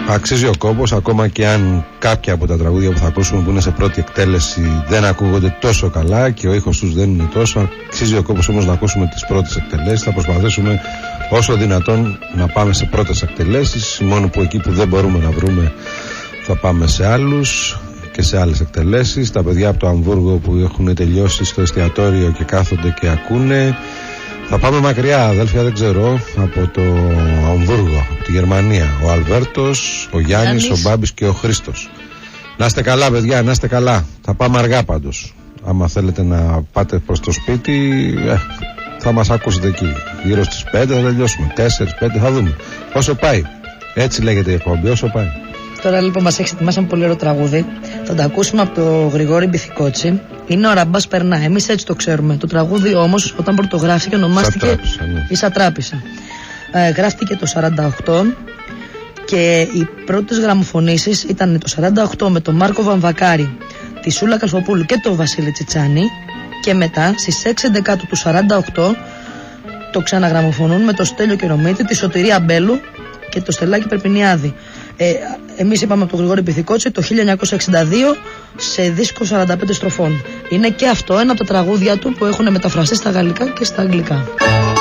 αξίζει ο κόπος, ακόμα και αν κάποια από τα τραγούδια που θα ακούσουμε που είναι σε πρώτη εκτέλεση δεν ακούγονται τόσο καλά και ο ήχος τους δεν είναι τόσο. Αξίζει ο κόπος όμως να ακούσουμε τις πρώτες εκτελέσεις. Θα προσπαθήσουμε όσο δυνατόν να πάμε σε πρώτες εκτελέσεις. Μόνο που εκεί που δεν μπορούμε να βρούμε θα πάμε σε άλλους και σε άλλες εκτελέσεις. Τα παιδιά από το Αμβούργο που έχουν τελειώσει στο εστιατόριο και κάθονται και ακούνε. Θα πάμε μακριά, αδέλφια, δεν ξέρω, από το Αμβούργο, από τη Γερμανία. Ο Αλβέρτος, ο Γιάννης, ο Μπάμπης και ο Χρήστος. Να είστε καλά, παιδιά, να είστε καλά. Θα πάμε αργά πάντως. Άμα θέλετε να πάτε προς το σπίτι, θα μας ακούσετε εκεί. Γύρω στις 5 θα τελειώσουμε. 4-5 θα δούμε. Όσο πάει. Έτσι λέγεται η εκπομπή, όσο πάει. Τώρα λοιπόν μας έχει ετοιμάσει ένα πολύ ωραίο τραγούδι. Θα το ακούσουμε από το Γρηγόρη Μπιθικότσι. Είναι ο Ραμπάς Περνά. Εμείς έτσι το ξέρουμε. Το τραγούδι όμως όταν πρωτογράφηκε ονομάστηκε η Σατράπισσα. Γράφτηκε το 48 και οι πρώτες γραμμοφωνήσεις ήταν το 48 με τον Μάρκο Βαμβακάρη, τη Σούλα Καλφοπούλου και τον Βασίλη Τσιτσάνη. Και μετά στις 6 Δεκάτου του 48 το ξαναγραμμοφωνούν με το Στέλιο Κερομίτη, τη Σωτηρία Μπέλου και το Στελάκη Περπινιάδη. Εμείς είπαμε από τον Γρηγόρη Μπιθικότσι το 1962 σε δίσκο 45 στροφών. Είναι και αυτό ένα από τα τραγούδια του που έχουν μεταφραστεί στα γαλλικά και στα αγγλικά.